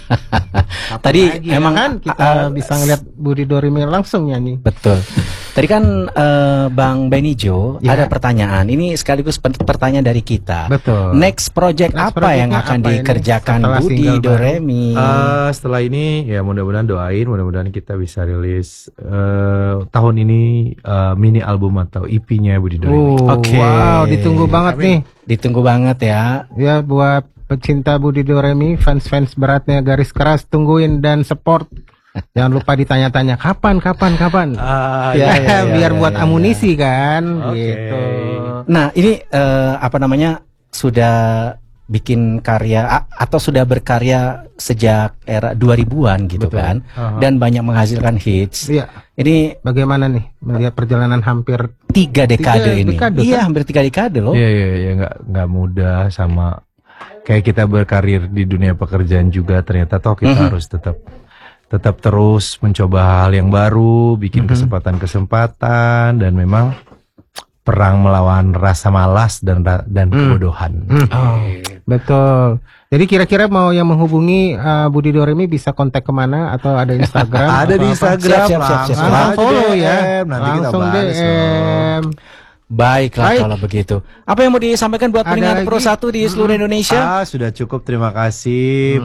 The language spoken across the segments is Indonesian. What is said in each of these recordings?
Tadi memang kan kita bisa ngeliat Budi Doremi langsung nyanyi. betul. Tadi kan Bang Benijo Ya. ada pertanyaan. Ini sekaligus pertanyaan dari kita. Betul. Next project Next apa yang project-nya akan apa ini dikerjakan setelah Budi single baru? Doremi? Setelah ini ya mudah-mudahan doain, mudah-mudahan kita bisa rilis tahun ini mini album atau EP-nya Budi Doremi. Oke. Wow, ditunggu banget Amin. nih. Ditunggu banget ya. Ya buat pecinta Budi Doremi, fans-fans beratnya garis keras, tungguin dan support. Jangan lupa ditanya-tanya kapan. iya, Biar iya, buat iya, amunisi kan, Oke. gitu. Nah, ini sudah bikin karya atau sudah berkarya sejak era 2000-an gitu. Betul. Kan. Dan banyak menghasilkan hits. Iya. Ini Bagaimana nih melihat perjalanan hampir 3 dekade ini. dekade, Iya, kan? hampir 3 dekade loh. Iya, nggak mudah sama kayak kita berkarir di dunia pekerjaan juga, ternyata toh kita harus tetap terus mencoba hal yang baru, bikin kesempatan-kesempatan, dan memang perang melawan rasa malas dan kebodohan. betul. Jadi kira-kira mau yang menghubungi Budi Doremi bisa kontak kemana atau ada Instagram? Ada atau di apa? Instagram, Siap. Langsung aja follow DM, ya. nanti kita Langsung balas DM. Baiklah Baik. kalau begitu. Apa yang mau disampaikan buat Ada pendengar lagi? Pro 1 di seluruh Indonesia? Sudah cukup, terima kasih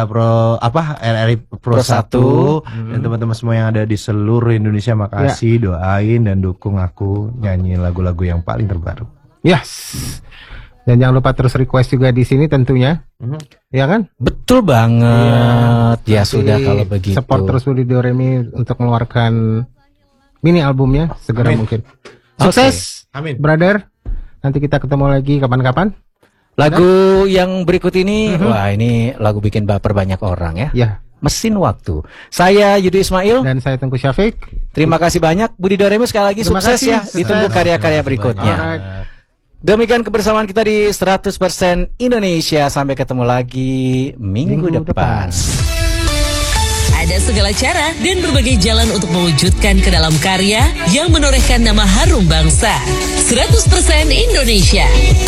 RRI Pro 1 dan teman-teman semua yang ada di seluruh Indonesia, makasih, doain dan dukung aku nyanyi lagu-lagu yang paling terbaru. Yes. Dan jangan lupa terus request juga di sini tentunya. Ya kan? Betul banget. Ya Nanti sudah kalau begitu. support terus Budi Doremi untuk mengeluarkan mini albumnya segera mungkin. Sukses, Amin. brother. Nanti kita ketemu lagi kapan-kapan. Lagu yang berikut ini, wah ini lagu bikin baper banyak orang ya. Ya. Mesin Waktu. Saya Yudi Ismail. Dan saya Tengku Syafiq. Terima kasih banyak Budi Doremi, sekali lagi Terima sukses kasih, ya. sukses. Ditunggu karya-karya berikutnya. Alright. Demikian kebersamaan kita di 100% Indonesia. Sampai ketemu lagi minggu depan. Ada segala cara dan berbagai jalan untuk mewujudkan ke dalam karya yang menorehkan nama harum bangsa. 100% Indonesia.